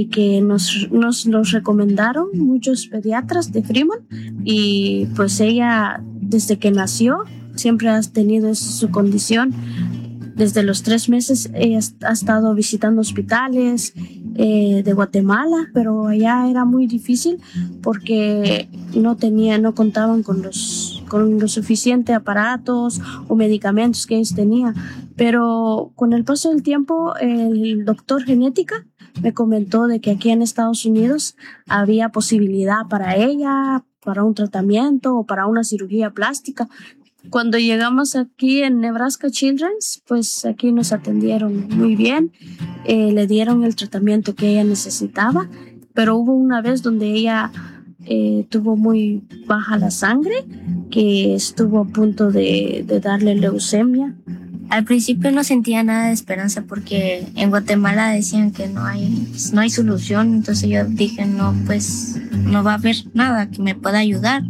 y que nos los recomendaron muchos pediatras de Fremont, y pues ella desde que nació siempre ha tenido su condición. Desde los 3 meses ella ha estado visitando hospitales de Guatemala, pero allá era muy difícil porque no contaban con los suficientes aparatos o medicamentos que ellos tenían. Pero con el paso del tiempo, el doctor genética me comentó de que aquí en Estados Unidos había posibilidad para ella, para un tratamiento o para una cirugía plástica. Cuando llegamos aquí en Nebraska Children's, pues aquí nos atendieron muy bien, le dieron el tratamiento que ella necesitaba, pero hubo una vez donde ella tuvo muy baja la sangre, que estuvo a punto de darle leucemia. Al principio no sentía nada de esperanza porque en Guatemala decían que no hay solución, entonces yo dije, no, pues no va a haber nada que me pueda ayudar.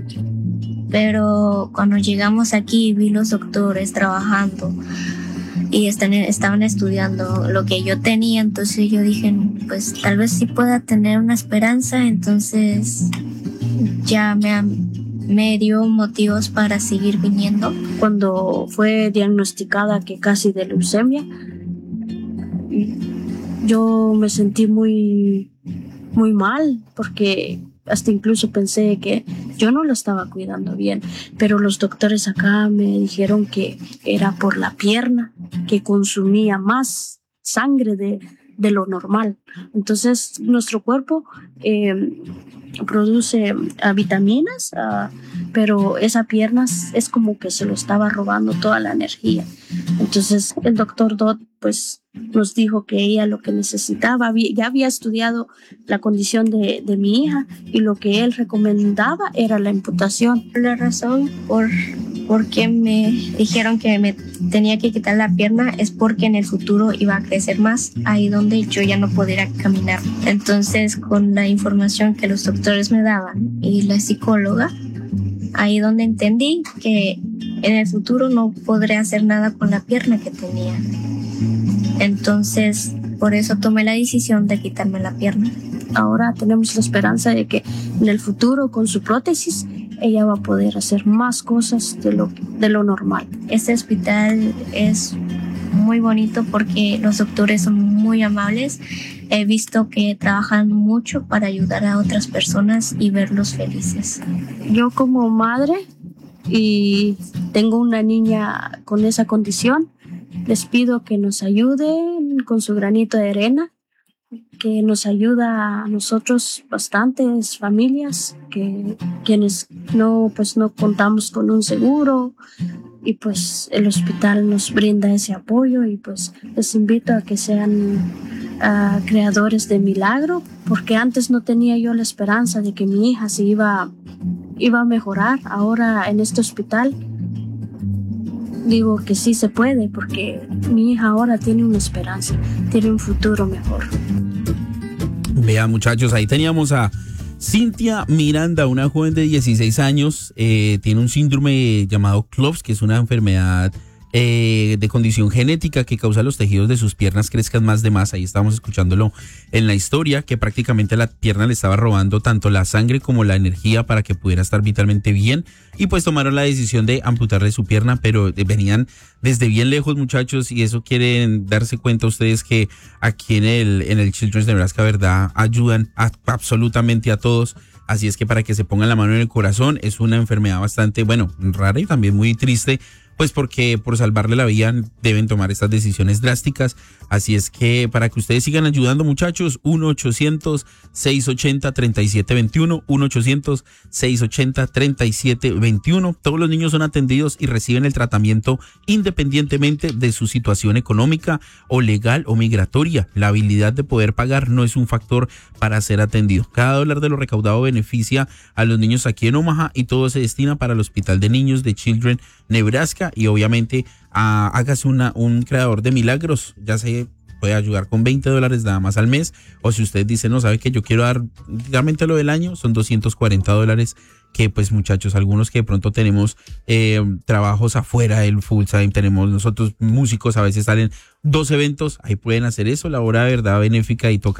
Pero cuando llegamos aquí vi los doctores trabajando y estaban estudiando lo que yo tenía, entonces yo dije, pues tal vez sí pueda tener una esperanza, entonces ya me dio motivos para seguir viniendo. Cuando fue diagnosticada que casi de leucemia, yo me sentí muy, muy mal porque hasta incluso pensé que yo no lo estaba cuidando bien, pero los doctores acá me dijeron que era por la pierna, que consumía más sangre de lo normal. Entonces nuestro cuerpo produce vitaminas, pero esa pierna es como que se lo estaba robando toda la energía. Entonces el doctor Dodd pues nos dijo que ella lo que necesitaba, ya había estudiado la condición de mi hija y lo que él recomendaba era la amputación. La razón por qué me dijeron que me tenía que quitar la pierna es porque en el futuro iba a crecer más, ahí donde yo ya no podría caminar. Entonces, con la información que los doctores me daban y la psicóloga, ahí donde entendí que en el futuro no podré hacer nada con la pierna que tenía. Entonces, por eso tomé la decisión de quitarme la pierna. Ahora tenemos la esperanza de que en el futuro, con su prótesis, ella va a poder hacer más cosas de lo normal. Este hospital es muy bonito porque los doctores son muy amables. He visto que trabajan mucho para ayudar a otras personas y verlos felices. Yo como madre y tengo una niña con esa condición, les pido que nos ayuden con su granito de arena, que nos ayuda a nosotros bastantes familias quienes no contamos con un seguro, y pues el hospital nos brinda ese apoyo, y pues les invito a que sean creadores de milagro, porque antes no tenía yo la esperanza de que mi hija se iba a mejorar. Ahora en este hospital digo que sí se puede, porque mi hija ahora tiene una esperanza, tiene un futuro mejor. Vean, muchachos, ahí teníamos a Cynthia Miranda, una joven de 16 años, tiene un síndrome llamado CLOVES, que es una enfermedad de condición genética que causa los tejidos de sus piernas crezcan más de más. Ahí estábamos escuchándolo en la historia, que prácticamente la pierna le estaba robando tanto la sangre como la energía para que pudiera estar vitalmente bien, y pues tomaron la decisión de amputarle su pierna, pero venían desde bien lejos, muchachos, y eso quieren darse cuenta ustedes que aquí en el Children's Nebraska, ¿verdad?, ayudan absolutamente a todos. Así es que para que se pongan la mano en el corazón, es una enfermedad bastante, rara y también muy triste, pues porque por salvarle la vida deben tomar estas decisiones drásticas. Así es que para que ustedes sigan ayudando, muchachos, 1-800-680-3721, 1-800-680-3721. Todos los niños son atendidos y reciben el tratamiento independientemente de su situación económica o legal o migratoria. La habilidad de poder pagar no es un factor para ser atendido. Cada dólar de lo recaudado beneficia a los niños aquí en Omaha, y todo se destina para el Hospital de Niños de Children Nebraska. Y obviamente hágase un creador de milagros. Ya se puede ayudar con $20 nada más al mes, o si usted dice, no, sabe que yo quiero dar realmente lo del año, son $240, que pues, muchachos, algunos que de pronto tenemos trabajos afuera del full time, tenemos nosotros músicos, a veces salen 2 eventos, ahí pueden hacer eso, la hora de verdad benéfica, y toca